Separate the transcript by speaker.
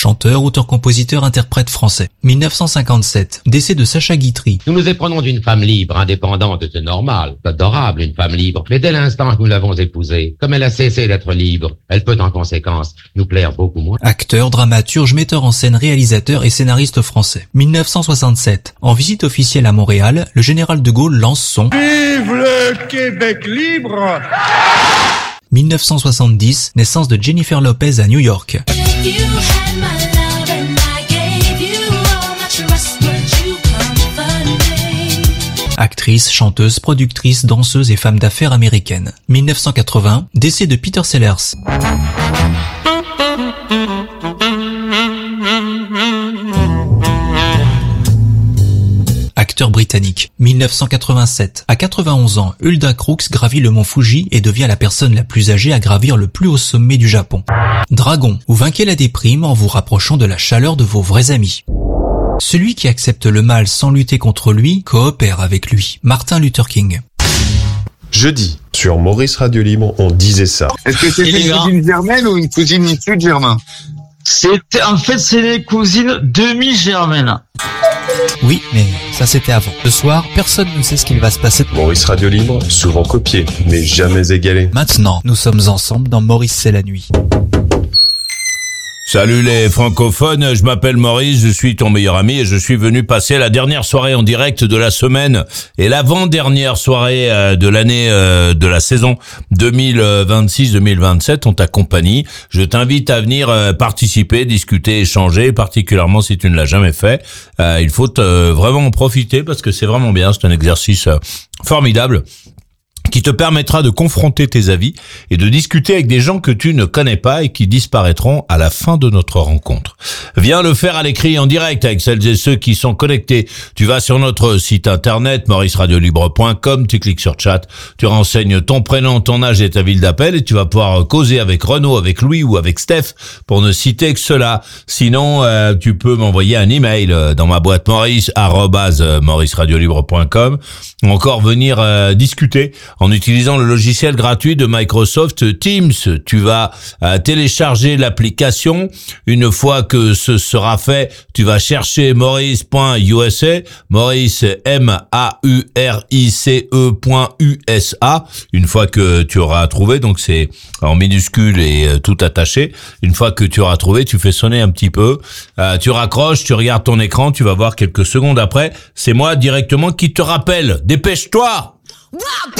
Speaker 1: chanteur, auteur-compositeur, interprète français. 1957, décès de Sacha Guitry.
Speaker 2: Nous nous éprenons d'une femme libre, indépendante, c'est normal, c'est adorable une femme libre. Mais dès l'instant que nous l'avons épousée, comme elle a cessé d'être libre, elle peut en conséquence nous plaire beaucoup moins.
Speaker 1: Acteur, dramaturge, metteur en scène, réalisateur et scénariste français. 1967, en visite officielle à Montréal, le général de Gaulle lance son
Speaker 3: Vive le Québec libre!
Speaker 1: 1970, naissance de Jennifer Lopez à New York. Actrice, chanteuse, productrice, danseuse et femme d'affaires américaine. 1980, décès de Peter Sellers. Acteur britannique. 1987. À 91 ans, Hulda Crooks gravit le mont Fuji et devient la personne la plus âgée à gravir le plus haut sommet du Japon. Dragon. Vous vainquez la déprime en vous rapprochant de la chaleur de vos vrais amis. Celui qui accepte le mal sans lutter contre lui, coopère avec lui. Martin Luther King.
Speaker 4: Jeudi, sur Maurice Radio Libre, on disait ça.
Speaker 5: Est-ce que c'est une cousine germaine ou une cousine issue de Germain?
Speaker 6: C'est les cousines demi-germaines.
Speaker 1: Oui, mais ça c'était avant. Ce soir, personne ne sait ce qu'il va se passer.
Speaker 4: Maurice Radio Libre, souvent copié, mais jamais égalé.
Speaker 1: Maintenant, nous sommes ensemble dans Maurice c'est la nuit.
Speaker 7: Salut les francophones, je m'appelle Maurice, je suis ton meilleur ami et je suis venu passer la dernière soirée en direct de la semaine et l'avant-dernière soirée de l'année de la saison 2026-2027 on t'accompagne. Je t'invite à venir participer, discuter, échanger, particulièrement si tu ne l'as jamais fait. Il faut vraiment en profiter parce que c'est vraiment bien, c'est un exercice formidable qui te permettra de confronter tes avis et de discuter avec des gens que tu ne connais pas et qui disparaîtront à la fin de notre rencontre. Viens le faire à l'écrit en direct avec celles et ceux qui sont connectés. Tu vas sur notre site internet mauriceradiolibre.com, tu cliques sur chat, tu renseignes ton prénom, ton âge et ta ville d'appel et tu vas pouvoir causer avec Renaud, avec Louis ou avec Steph pour ne citer que cela. Sinon, tu peux m'envoyer un email dans ma boîte maurice@mauriceradiolibre.com ou encore venir discuter en utilisant le logiciel gratuit de Microsoft Teams. Tu vas télécharger l'application. Une fois que ce sera fait, tu vas chercher maurice.usa, Maurice MAURICE.USA. Une fois que tu auras trouvé, donc c'est en minuscule et tout attaché. Une fois que tu auras trouvé, tu fais sonner un petit peu. Tu raccroches, tu regardes ton écran, tu vas voir quelques secondes après. C'est moi directement qui te rappelle. Dépêche-toi!